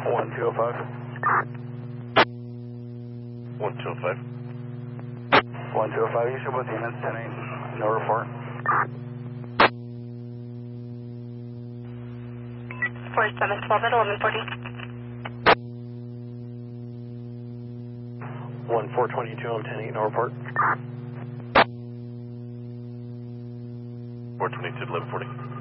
1205. 1205. 1205, you should both units, 10-8, no report. 4712 at 1140. 1422, I'm 10-8, no report. 422 to 1140.